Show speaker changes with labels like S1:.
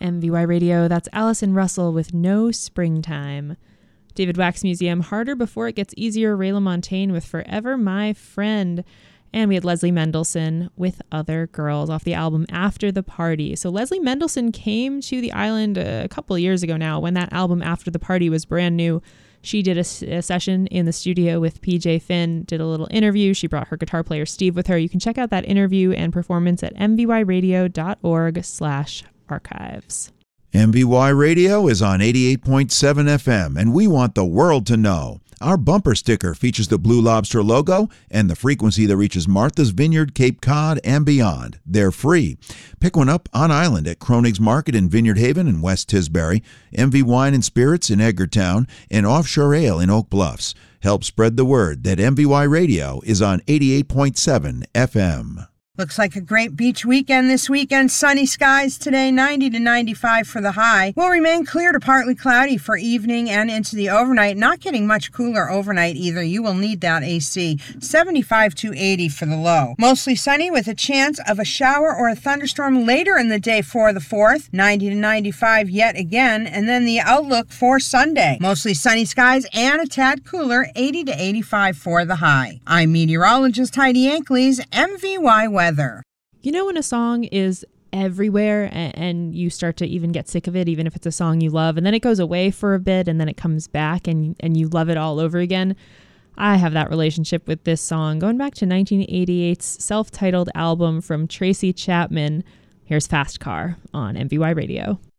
S1: MVY Radio, that's Allison Russell with No Springtime. David Wax Museum, Harder Before It Gets Easier, Ray LaMontagne with Forever My Friend. And we had Leslie Mendelson with Other Girls off the album After the Party. So Leslie Mendelson came to the island a couple of years ago now when that album After the Party was brand new. She did a session in the studio with PJ Finn, did a little interview. She brought her guitar player Steve with her. You can check out that interview and performance at mvyradio.org/archives.
S2: MVY Radio is on 88.7 FM, and we want the world to know. Our bumper sticker features the Blue Lobster logo and the frequency that reaches Martha's Vineyard, Cape Cod, and beyond. They're free. Pick one up on island at Kronig's Market in Vineyard Haven and West Tisbury, MV Wine and Spirits in Edgartown, and Offshore Ale in Oak Bluffs. Help spread the word that MVY Radio is on 88.7 FM.
S3: Looks like a great beach weekend this weekend. Sunny skies today, 90 to 95 for the high. Will remain clear to partly cloudy for evening and into the overnight. Not getting much cooler overnight either. You will need that AC. 75 to 80 for the low. Mostly sunny with a chance of a shower or a thunderstorm later in the day for the 4th. 90 to 95 yet again. And then the outlook for Sunday. Mostly sunny skies and a tad cooler, 80 to 85 for the high. I'm meteorologist Heidi Ankleys, MVY Weather.
S1: You know when a song is everywhere and you start to even get sick of it, even if it's a song you love, and then it goes away for a bit and then it comes back and you love it all over again? I have that relationship with this song going back to 1988's self-titled album from Tracy Chapman. Here's Fast Car on MVY Radio.